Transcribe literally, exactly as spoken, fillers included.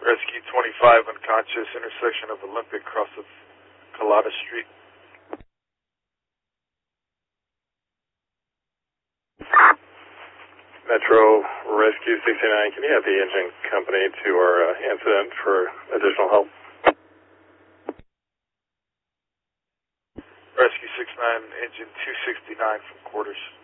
Rescue twenty-five unconscious, intersection of Olympic, cross of Colada Street. Metro Rescue sixty-nine, can you have the engine company to our uh, incident for additional help? Rescue sixty-nine, engine two sixty-nine from quarters.